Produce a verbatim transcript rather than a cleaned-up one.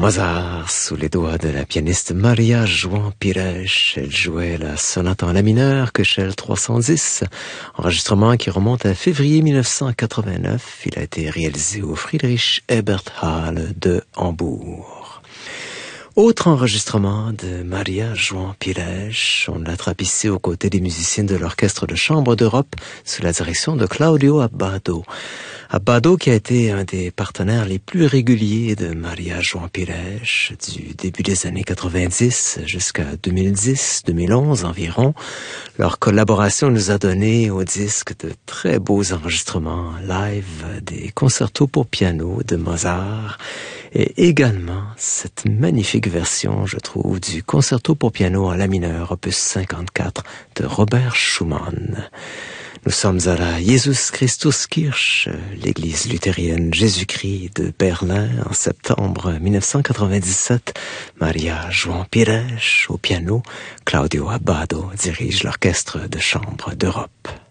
Mozart sous les doigts de la pianiste Maria João Pires. Elle jouait la sonate en la mineur Köchel trois cent dix, enregistrement qui remonte à février mille neuf cent quatre-vingt-neuf. Il a été réalisé au Friedrich Ebert Halle de Hambourg. Autre enregistrement de Maria João Pires, on l'attrape ici aux côtés des musiciens de l'Orchestre de Chambre d'Europe sous la direction de Claudio Abbado. Abbado qui a été un des partenaires les plus réguliers de Maria João Pires du début des années quatre-vingt-dix jusqu'à deux mille dix, deux mille onze environ. Leur collaboration nous a donné au disque de très beaux enregistrements live des concertos pour piano de Mozart et également cette magnifique version, je trouve, du concerto pour piano en la mineur opus cinquante-quatre de Robert Schumann. Nous sommes à la Jesus Christus Kirche, l'église luthérienne Jésus-Christ de Berlin en septembre mille neuf cent quatre-vingt-dix-sept. Maria João Pires au piano, Claudio Abbado dirige l'orchestre de chambre d'Europe.